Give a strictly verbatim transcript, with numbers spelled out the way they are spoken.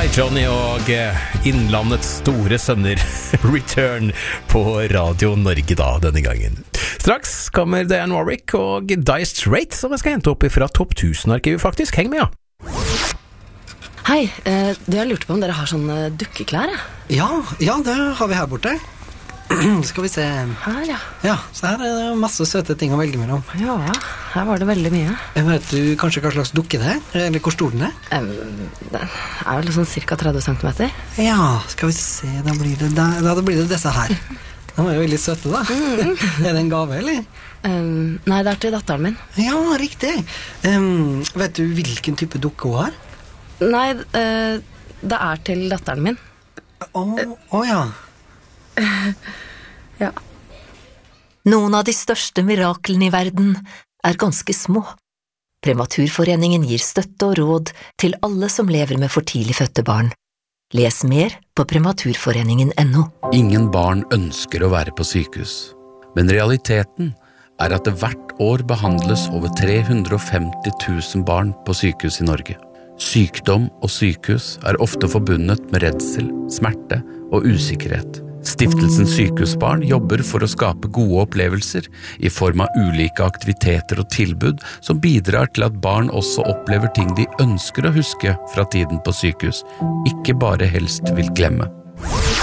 Johnny og Innlandets store sønner Return på Radio Norge da, denne gangen. Straks kommer Dionne Warwick og Dire Straits, som jeg skal hente opp fra Topp tusen-arkivet faktisk. Heng med, ja. Hei, eh, du har lurt på om dere har sånne dukkeklær, ja? Ja, ja, det har vi her borte. Skal vi se. Her, ja. Ja, så her er det masse søte ting å velge mellom. Ja, her var det veldig mye. Vet du kanskje hva slags dukke det er? Eller hvor stor den er? Um, den er vel sånn cirka tretti centimeter. Ja, skal vi se, da blir det, da, da blir det disse her. De er jo veldig søte da. Mm. Er det en gave, eller? Um, nei, det er til datteren min. Ja, riktig. Um, vet du hvilken type dukke hun har? Nei, uh, det er til datteren min. Å, oh, oh, ja. Ja. Noen av de største miraklene i verden er ganske små. Prematurforeningen gir støtte og råd til alle som lever med for tidlig fødte barn. Les mer på prematurforeningen punktum no. Ingen barn ønsker å være på sykehus, men realiteten er at det hvert år behandles over tre hundre og femti tusen barn på sykehus i Norge. Sykdom og sykehus er ofte forbundet med redsel, smerte og usikkerhet. Stiftelsen Sykehusbarn jobber for å skape gode opplevelser i form av ulike aktiviteter og tilbud som bidrar til at barn også opplever ting de ønsker å huske fra tiden på sykehus, ikke bare helst vil glemme.